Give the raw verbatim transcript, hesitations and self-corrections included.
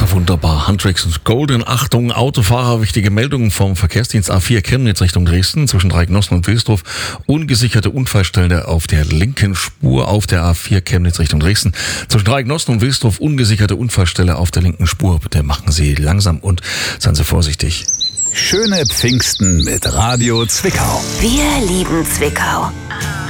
Ja, wunderbar. Huntrix und Golden. Achtung, Autofahrer, wichtige Meldungen vom Verkehrsdienst A vier Chemnitz Richtung Dresden zwischen Dreiecknossen und Wilsdorf. Ungesicherte Unfallstelle auf der linken Spur auf der A vier Chemnitz Richtung Dresden. Zwischen Dreiecknossen und Wilsdorf ungesicherte Unfallstelle auf der linken Spur. Bitte machen Sie langsam und seien Sie vorsichtig. Schöne Pfingsten mit Radio Zwickau. Wir lieben Zwickau.